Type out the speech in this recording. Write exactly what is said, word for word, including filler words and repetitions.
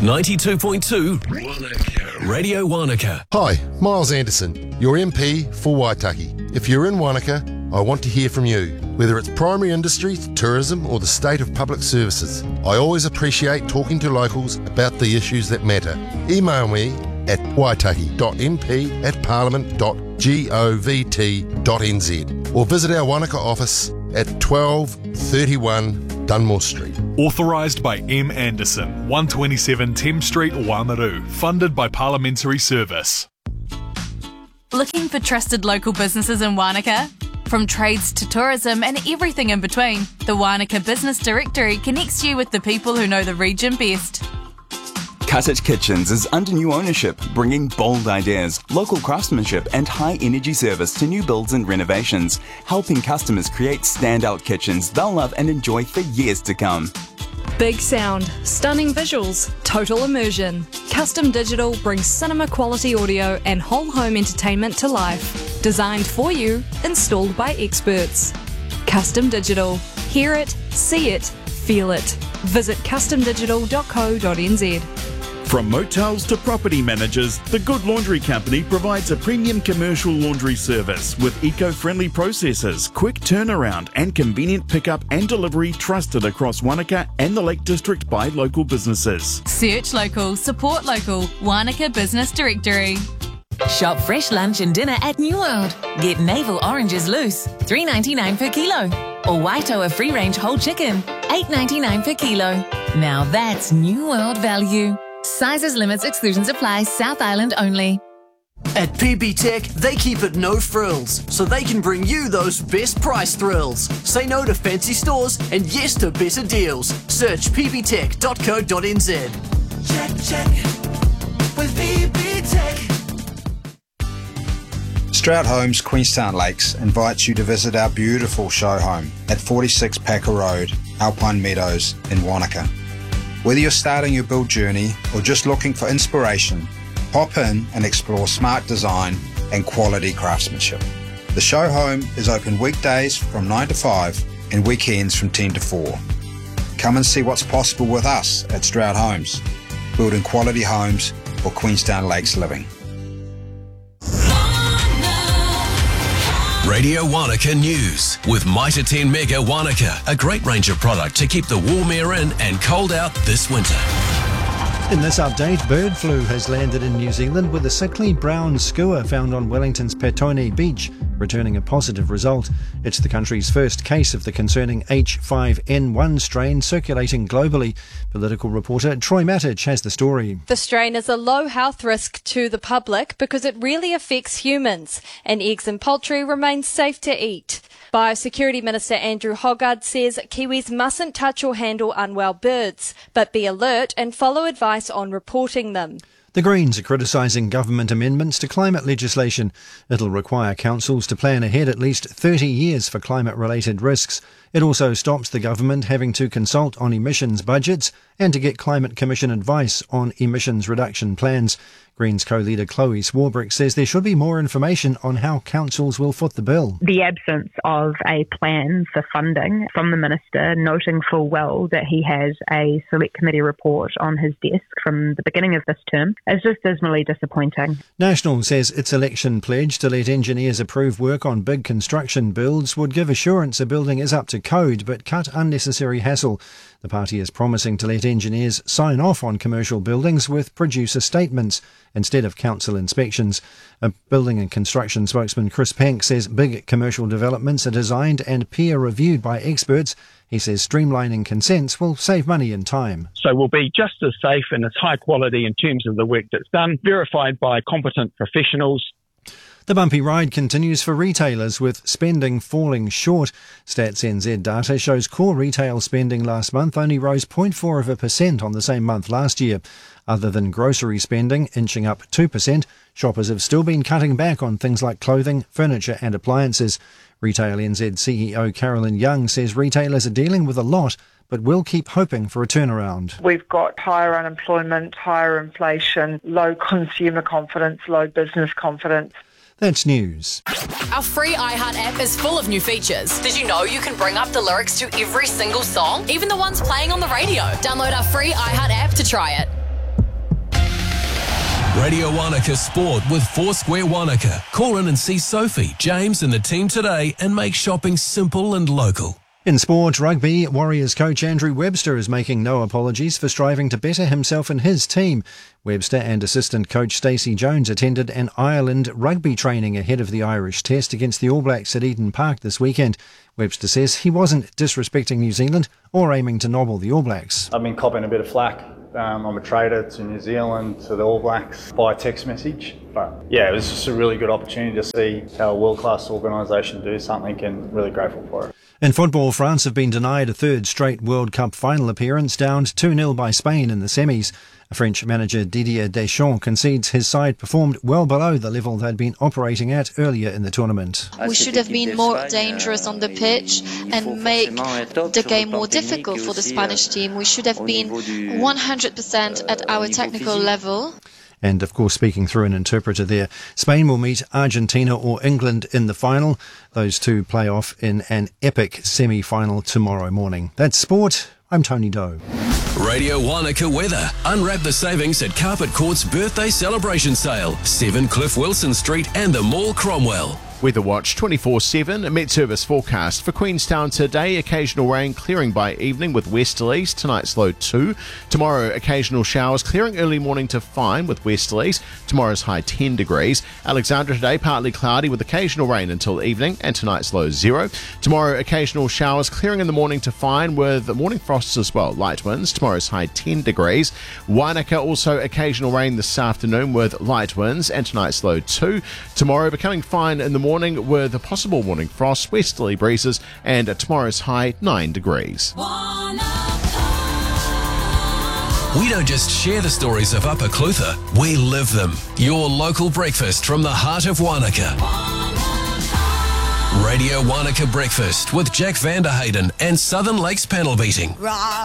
ninety-two point two Radio Wanaka. Hi, Miles Anderson, your M P for Waitaki. If you're in Wanaka, I want to hear from you. Whether it's primary industry, tourism or the state of public services, I always appreciate talking to locals about the issues that matter. Email me at waitaki.mp at parliament.govt.nz or visit our Wanaka office at twelve thirty-one Dunmore Street. Authorised by M. Anderson, one twenty-seven Thames Street, Waimaru. Funded by Parliamentary Service. Looking for trusted local businesses in Wanaka? From trades to tourism and everything in between, the Wanaka Business Directory connects you with the people who know the region best. Cottage Kitchens is under new ownership, bringing bold ideas, local craftsmanship and high-energy service to new builds and renovations, helping customers create standout kitchens they'll love and enjoy for years to come. Big sound, stunning visuals, total immersion. Custom Digital brings cinema quality audio and whole home entertainment to life. Designed for you, installed by experts. Custom Digital. Hear it, see it, feel it. Visit custom digital dot co dot n z. From motels to property managers, the Good Laundry Company provides a premium commercial laundry service with eco-friendly processes, quick turnaround and convenient pickup and delivery trusted across Wanaka and the Lake District by local businesses. Search local, support local. Wanaka Business Directory. Shop fresh lunch and dinner at New World. Get navel oranges loose, three ninety-nine per kilo. Or Waitoa free-range whole chicken, eight ninety-nine per kilo. Now that's New World value. Sizes, limits, exclusions apply. South Island only. At P B Tech, they keep it no frills, so they can bring you those best price thrills. Say no to fancy stores and yes to better deals. Search p b tech dot co dot n z. Check, check with P B Tech. Stroud Homes Queenstown Lakes invites you to visit our beautiful show home at forty-six Packer Road, Alpine Meadows in Wanaka. Whether you're starting your build journey or just looking for inspiration, pop in and explore smart design and quality craftsmanship. The show home is open weekdays from nine to five and weekends from ten to four. Come and see what's possible with us at Stroud Homes, building quality homes for Queenstown Lakes living. Radio Wanaka News with Mitre ten Mega Wanaka, a great range of product to keep the warm air in and cold out this winter. In this update, bird flu has landed in New Zealand with a sickly brown skua found on Wellington's Petone Beach, returning a positive result. It's the country's first case of the concerning H five N one strain circulating globally. Political reporter Troy Mattich has the story. The strain is a low health risk to the public because it really affects humans, and eggs and poultry remain safe to eat. Biosecurity Minister Andrew Hoggard says Kiwis mustn't touch or handle unwell birds, but be alert and follow advice on reporting them. The Greens are criticising government amendments to climate legislation. It'll require councils to plan ahead at least thirty years for climate-related risks. It also stops the government having to consult on emissions budgets and to get Climate Commission advice on emissions reduction plans. Greens co-leader Chloe Swarbrick says there should be more information on how councils will foot the bill. The absence of a plan for funding from the Minister, noting full well that he has a select committee report on his desk from the beginning of this term, is just dismally disappointing. National says its election pledge to let engineers approve work on big construction builds would give assurance a building is up to code but cut unnecessary hassle. The party is promising to let engineers sign off on commercial buildings with producer statements instead of council inspections. A building and construction spokesman Chris Pank says big commercial developments are designed and peer-reviewed by experts. He says streamlining consents will save money and time. So we'll be just as safe and as high quality in terms of the work that's done, verified by competent professionals. The bumpy ride continues for retailers, with spending falling short. Stats N Z data shows core retail spending last month only rose zero point four of a percent on the same month last year. Other than grocery spending inching up two percent, shoppers have still been cutting back on things like clothing, furniture and appliances. Retail N Z C E O Carolyn Young says retailers are dealing with a lot, but will keep hoping for a turnaround. We've got higher unemployment, higher inflation, low consumer confidence, low business confidence. That's news. Our free iHeart app is full of new features. Did you know you can bring up the lyrics to every single song, even the ones playing on the radio? Download our free iHeart app to try it. Radio Wanaka Sport with Foursquare Wanaka. Call in and see Sophie, James and the team today and make shopping simple and local. In sport, rugby, Warriors coach Andrew Webster is making no apologies for striving to better himself and his team. Webster and assistant coach Stacey Jones attended an Ireland rugby training ahead of the Irish Test against the All Blacks at Eden Park this weekend. Webster says he wasn't disrespecting New Zealand or aiming to nobble the All Blacks. I've been copping a bit of flack. Um, I'm a trader to New Zealand, to the All Blacks, by text message. But yeah, it was just a really good opportunity to see how a world-class organisation do something, and really grateful for it. In football, France have been denied a third straight World Cup final appearance, downed two nil by Spain in the semis. French manager Didier Deschamps concedes his side performed well below the level they'd been operating at earlier in the tournament. We should have been more dangerous on the pitch and make the game more difficult for the Spanish team. We should have been one hundred percent at our technical level. And, of course, speaking through an interpreter there, Spain will meet Argentina or England in the final. Those two play off in an epic semi-final tomorrow morning. That's sport. I'm Tony Doe. Radio Wanaka weather. Unwrap the savings at Carpet Court's birthday celebration sale. seven Cliff Wilson Street and the Mall Cromwell. Weather Watch twenty-four seven, Met Service forecast. For Queenstown today, occasional rain clearing by evening with westerlies. Tonight's low two. Tomorrow, occasional showers clearing early morning to fine with westerlies. Tomorrow's high ten degrees. Alexandra today, partly cloudy with occasional rain until evening, and tonight's low zero. Tomorrow, occasional showers clearing in the morning to fine with morning frosts as well. Light winds. Tomorrow's high ten degrees. Wanaka also occasional rain this afternoon with light winds, and tonight's low two. Tomorrow becoming fine in the morning with a possible morning frost, westerly breezes, and tomorrow's high nine degrees. We don't just share the stories of Upper Clutha, we live them. Your local breakfast from the heart of Wanaka. Radio Wanaka Breakfast with Jack Vanderhayden and Southern Lakes Panel Beating.